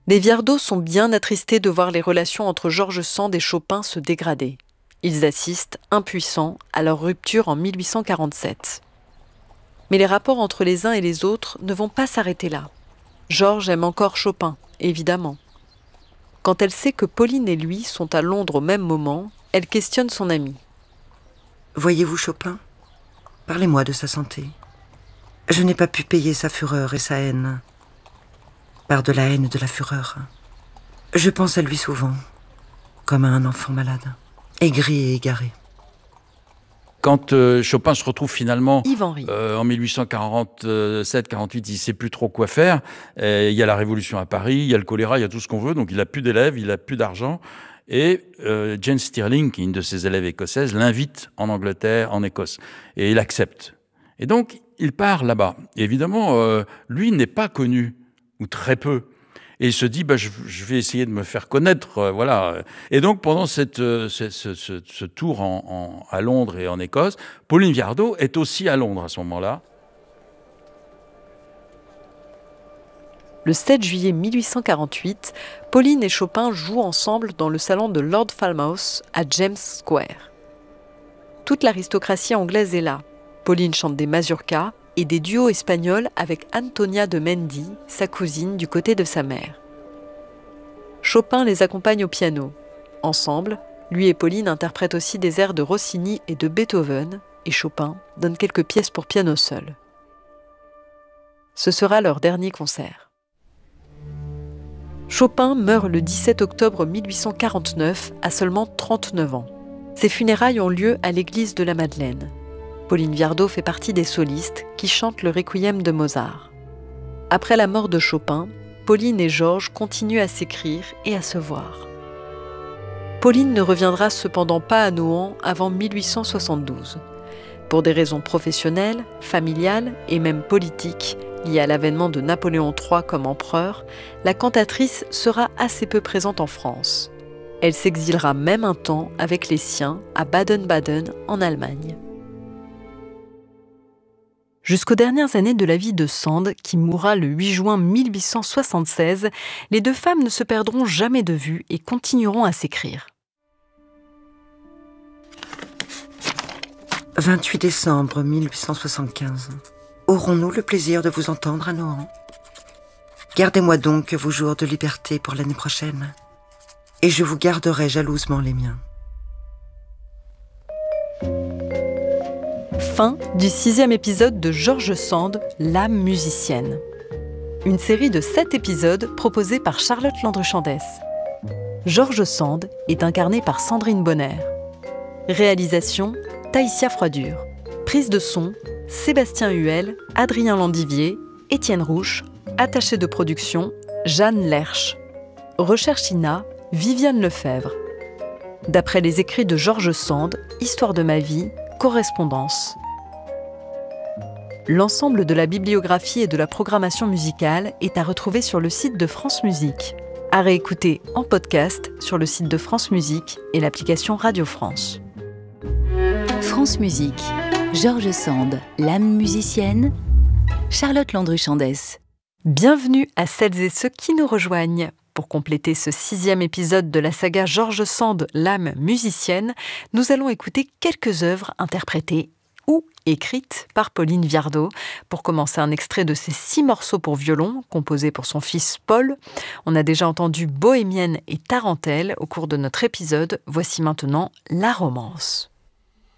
Les Viardot sont bien attristés de voir les relations entre George Sand et Chopin se dégrader. Ils assistent, impuissants, à leur rupture en 1847. Mais les rapports entre les uns et les autres ne vont pas s'arrêter là. George aime encore Chopin, évidemment. Quand elle sait que Pauline et lui sont à Londres au même moment, elle questionne son ami. « Voyez-vous Chopin ? Parlez-moi de sa santé. Je n'ai pas pu payer sa fureur et sa haine. Par de la haine et de la fureur. Je pense à lui souvent, comme à un enfant malade, aigri et égaré. » Quand Chopin se retrouve finalement en 1847-48, il ne sait plus trop quoi faire. Il y a la Révolution à Paris, il y a le choléra, il y a tout ce qu'on veut, donc il n'a plus d'élèves, il n'a plus d'argent. Et Jane Stirling, qui est une de ses élèves écossaises, l'invite en Angleterre, en Écosse. Et il accepte. Et donc, il part là-bas. Et évidemment, lui n'est pas connu, ou très peu. Et il se dit, je vais essayer de me faire connaître, voilà. Et donc, pendant ce tour à Londres et en Écosse, Pauline Viardot est aussi à Londres à ce moment-là. Le 7 juillet 1848, Pauline et Chopin jouent ensemble dans le salon de Lord Falmouth à James Square. Toute l'aristocratie anglaise est là. Pauline chante des mazurkas et des duos espagnols avec Antonia de Mendy, sa cousine du côté de sa mère. Chopin les accompagne au piano. Ensemble, lui et Pauline interprètent aussi des airs de Rossini et de Beethoven, et Chopin donne quelques pièces pour piano seul. Ce sera leur dernier concert. Chopin meurt le 17 octobre 1849 à seulement 39 ans. Ses funérailles ont lieu à l'église de la Madeleine. Pauline Viardot fait partie des solistes qui chantent le requiem de Mozart. Après la mort de Chopin, Pauline et Georges continuent à s'écrire et à se voir. Pauline ne reviendra cependant pas à Nohant avant 1872. Pour des raisons professionnelles, familiales et même politiques, liées à l'avènement de Napoléon III comme empereur, la cantatrice sera assez peu présente en France. Elle s'exilera même un temps avec les siens à Baden-Baden en Allemagne. Jusqu'aux dernières années de la vie de Sand, qui mourra le 8 juin 1876, les deux femmes ne se perdront jamais de vue et continueront à s'écrire. 28 décembre 1875. Aurons-nous le plaisir de vous entendre à Nohant ? Gardez-moi donc vos jours de liberté pour l'année prochaine, et je vous garderai jalousement les miens. Fin du 6e épisode de George Sand, l'âme musicienne. Une série de 7 épisodes proposés par Charlotte Landru-Chandès. George Sand est incarné par Sandrine Bonner. Réalisation, Taïsia Froidure. Prise de son, Sébastien Huel, Adrien Landivier, Étienne Rouche. Attaché de production, Jeanne Lerche. Recherche INA, Viviane Lefebvre. D'après les écrits de George Sand, Histoire de ma vie, correspondance. L'ensemble de la bibliographie et de la programmation musicale est à retrouver sur le site de France Musique. À réécouter en podcast sur le site de France Musique et l'application Radio France. France Musique, George Sand, l'âme musicienne, Charlotte Landru-Chandès. Bienvenue à celles et ceux qui nous rejoignent. Pour compléter ce 6e épisode de la saga George Sand, l'âme musicienne, nous allons écouter quelques œuvres interprétées ou écrites par Pauline Viardot. Pour commencer, un extrait de ses 6 morceaux pour violon, composés pour son fils Paul. On a déjà entendu Bohémienne et Tarentelle au cours de notre épisode. Voici maintenant La Romance.